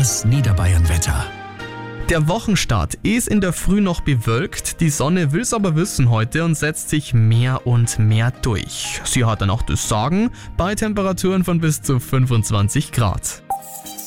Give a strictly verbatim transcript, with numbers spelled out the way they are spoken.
Das Niederbayern-Wetter. Der Wochenstart ist in der Früh noch bewölkt, die Sonne will's aber wissen heute und setzt sich mehr und mehr durch. Sie hat dann auch das Sagen bei Temperaturen von bis zu fünfundzwanzig Grad.